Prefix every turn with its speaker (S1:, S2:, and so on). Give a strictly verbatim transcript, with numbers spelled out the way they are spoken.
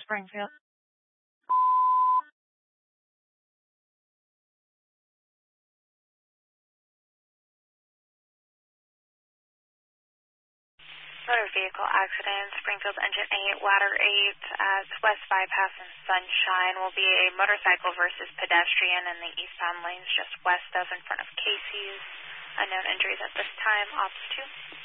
S1: Springfield.
S2: Motor vehicle accident, Springfield Engine eight, Ladder eight, at West Bypass and Sunshine will be a motorcycle versus pedestrian in the eastbound lanes just west of in front of Casey's. Unknown injuries at this time, Ops two.